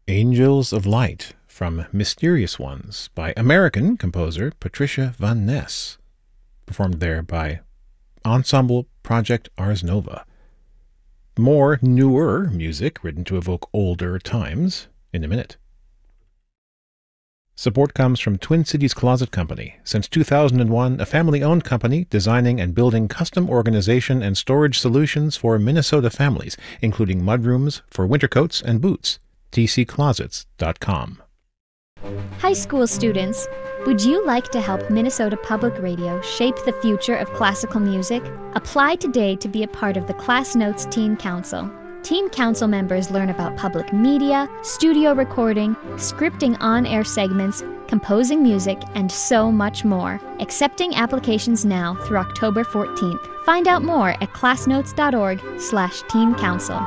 Angels of Light from Mysterious Ones by American composer Patricia Van Ness, performed there by Ensemble Project Ars Nova. More newer music written to evoke older times in a minute. Support comes from Twin Cities Closet Company. Since 2001, a family-owned company designing and building custom organization and storage solutions for Minnesota families, including mudrooms for winter coats and boots. tcclosets.com. High school students, would you like to help Minnesota Public Radio shape the future of classical music? Apply today to be a part of the Class Notes Teen Council. Teen Council members learn about public media, studio recording, scripting on-air segments, composing music, and so much more. Accepting applications now through October 14th. Find out more at classnotes.org/Teen Council.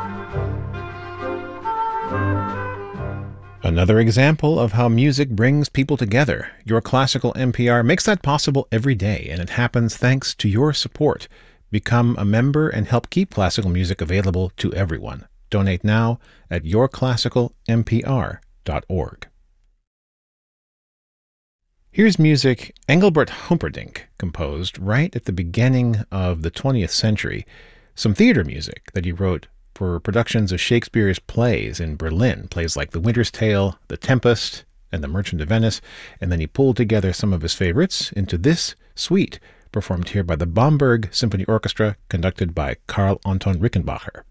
Another example of how music brings people together. Your Classical NPR makes that possible every day, and it happens thanks to your support. Become a member and help keep classical music available to everyone. Donate now at yourclassicalnpr.org. Here's music Engelbert Humperdinck composed right at the beginning of the 20th century. Some theater music that he wrote for productions of Shakespeare's plays in Berlin, plays like The Winter's Tale, The Tempest, and The Merchant of Venice, and then he pulled together some of his favorites into this suite, performed here by the Bamberg Symphony Orchestra, conducted by Karl Anton Rickenbacher.